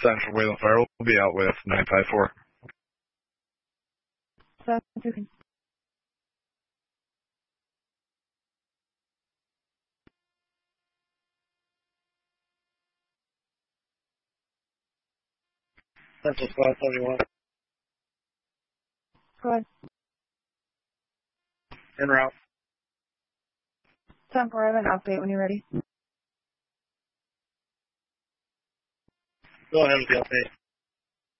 Central Wayland Fire will be out with 954. Okay. Central Spot 71. Go ahead. En route. 10-4, I have an update when you're ready. Go ahead with the update.